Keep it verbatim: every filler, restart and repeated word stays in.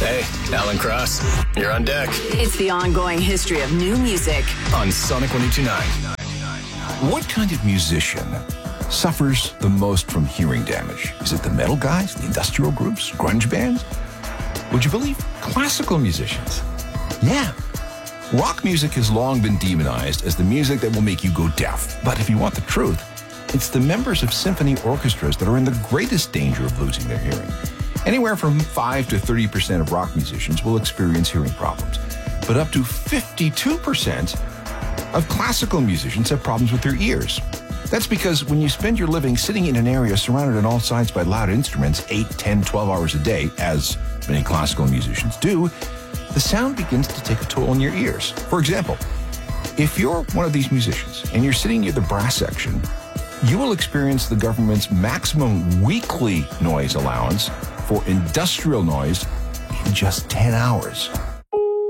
Hey, Alan Cross, you're on deck. It's the ongoing history of new music on Sonic one oh two point nine. What kind of musician suffers the most from hearing damage? Is it the metal guys, the industrial groups, grunge bands? Would you believe classical musicians? Yeah. Rock music has long been demonized as the music that will make you go deaf. But if you want the truth, it's the members of symphony orchestras that are in the greatest danger of losing their hearing. Anywhere from five to thirty percent of rock musicians will experience hearing problems, but up to fifty-two percent of classical musicians have problems with their ears. That's because when you spend your living sitting in an area surrounded on all sides by loud instruments eight, ten, twelve hours a day, as many classical musicians do, the sound begins to take a toll on your ears. For example, if you're one of these musicians and you're sitting near the brass section, you will experience the government's maximum weekly noise allowance for industrial noise in just ten hours.